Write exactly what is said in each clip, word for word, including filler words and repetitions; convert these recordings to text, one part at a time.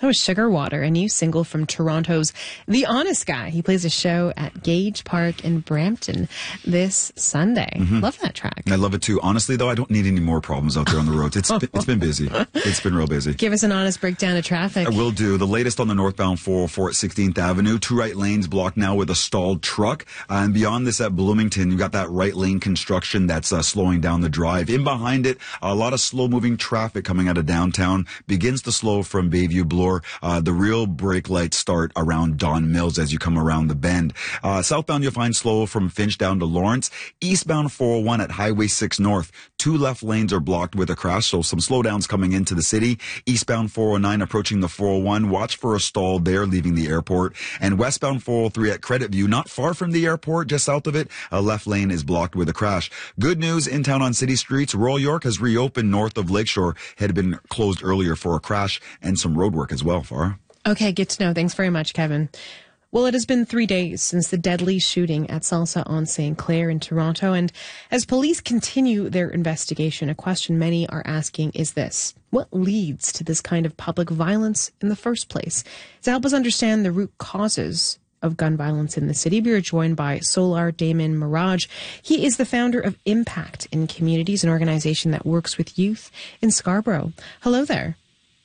That was Sugar Water, a new single from Toronto's The Honest Guy. He plays a show at Gage Park in Brampton this Sunday. Mm-hmm. Love that track. I love it too. Honestly, though, I don't need any more problems out there on the roads. It's been, it's been busy. It's been real busy. Give us an honest breakdown of traffic. I will do. The latest on the northbound four oh four at sixteenth Avenue. Two right lanes blocked now with a stalled truck. Uh, and beyond this at Bloomington, you got that right lane construction that's uh, slowing down the drive. In behind it, a lot of slow-moving traffic coming out of downtown. Begins to slow from Bayview Bloor. Uh, the real brake lights start around Don Mills as you come around the bend. Uh, southbound, you'll find slow from Finch down to Lawrence. Eastbound four oh one at Highway six North. Two left lanes are blocked with a crash, so some slowdowns coming into the city. Eastbound four oh nine approaching the four oh one. Watch for a stall there leaving the airport. And westbound four oh three at Credit View, not far from the airport, just south of it, a left lane is blocked with a crash. Good news in town on city streets. Royal York has reopened north of Lakeshore. Had been closed earlier for a crash and some road work as well, Farah. Okay, good to know. Thanks very much, Kevin. Well, it has been three days since the deadly shooting at Salsa on Saint Clair in Toronto. And as police continue their investigation, a question many are asking is this: what leads to this kind of public violence in the first place? To help us understand the root causes of gun violence in the city, we are joined by Solar Damon Mirage. He is the founder of Impact in Communities, an organization that works with youth in Scarborough. Hello there.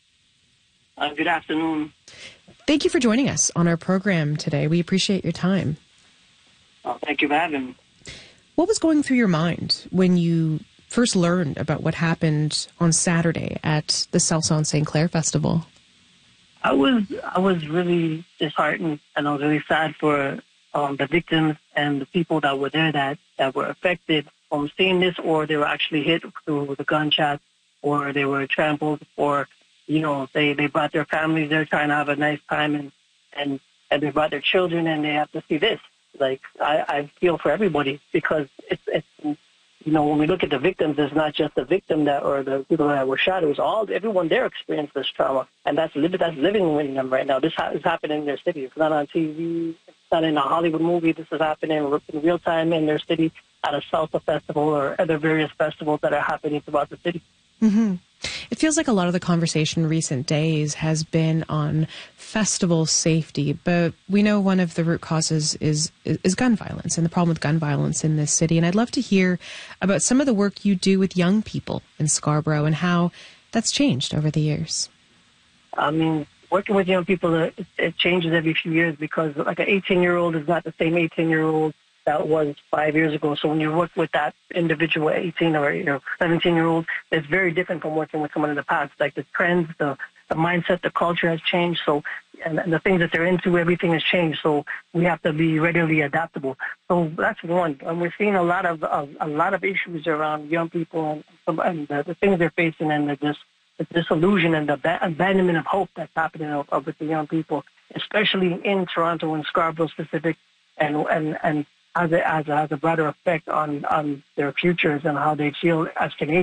Uh, good afternoon. Thank you for joining us on our program today. We appreciate your time. Uh, thank you for having me. What was going through your mind when you first learned about what happened on Saturday at the Salsa on Saint Clair Festival? I was I was really disheartened, and I was really sad for um, the victims and the people that were there that, that were affected from seeing this, or they were actually hit through the gunshot, or they were trampled, or you know, they, they brought their families there trying to have a nice time, and, and, and they brought their children, and they have to see this. Like, I, I feel for everybody, because it's, it's, you know, when we look at the victims, it's not just the victim that, or the people that were shot. It was all, everyone there experienced this trauma, and that's, that's living with them right now. This is happening in their city. It's not on T V. It's not in a Hollywood movie. This is happening in real time in their city at a salsa festival or other various festivals that are happening throughout the city. Mm-hmm. It feels like a lot of the conversation in recent days has been on festival safety, but we know one of the root causes is is gun violence and the problem with gun violence in this city. And I'd love to hear about some of the work you do with young people in Scarborough and how that's changed over the years. I mean, working with young people, it, it changes every few years, because like an eighteen-year-old is not the same eighteen-year-old that was five years ago. So when you work with that individual, eighteen or you know, seventeen-year-old, it's very different from working with someone in the past. Like the trends, the, the mindset, the culture has changed. So, and, and the things that they're into, everything has changed. So we have to be readily adaptable. So that's one. And we're seeing a lot of, of a lot of issues around young people and, and the, the things they're facing, and the, this, the disillusion and the abandonment of hope that's happening with the young people, especially in Toronto and Scarborough specific, and and and. Has a, has a, has a broader effect on, on their futures and how they feel as Canadians.